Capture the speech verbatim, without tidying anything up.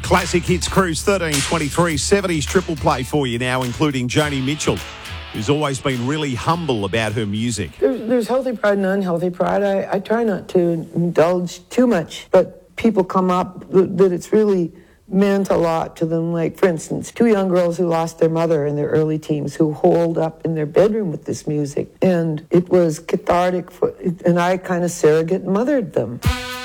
Classic Hits Cruise thirteen twenty-three, seventies triple play for you now, including Joni Mitchell, who's always been really humble about her music. There's, there's healthy pride and unhealthy pride. I, I try not to indulge too much, but people come up that, that it's really meant a lot to them. Like, for instance, two young girls who lost their mother in their early teens who holed up in their bedroom with this music. And it was cathartic, for, and I kind of surrogate mothered them.